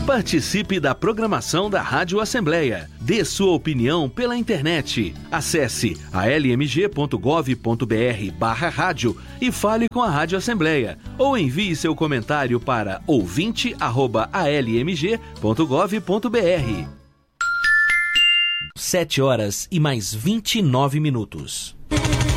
Participe da programação da Rádio Assembleia. Dê sua opinião pela internet. Acesse almg.gov.br/rádio e fale com a Rádio Assembleia. Ou envie seu comentário para ouvinte@almg.gov.br. 7 horas e mais 29 minutos.